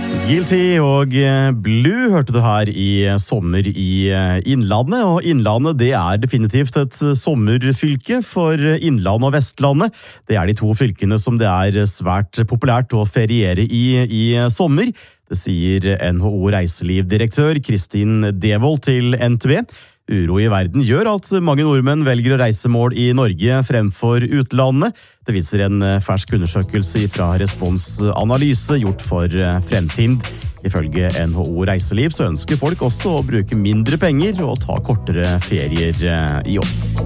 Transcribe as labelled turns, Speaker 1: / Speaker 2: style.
Speaker 1: Guilty og Blue hørte du her i sommer i Innlandet, og Innlandet det er definitivt et sommerfylke for Innlandet og Vestlandet. Det er de to fylkene som det er svært populært å feriere i sommer. Det sier NHO reiselivdirektør Kristin Devold til NTB. Uro i verden gjør at mange nordmenn velger å reise mål i Norge fremfor utlandet. Det viser en fersk undersøkelse fra Respons Analyse gjort for Fremtind. Ifølge NHO Reiseliv så ønsker folk også å bruke mindre penger og ta kortere ferier i år.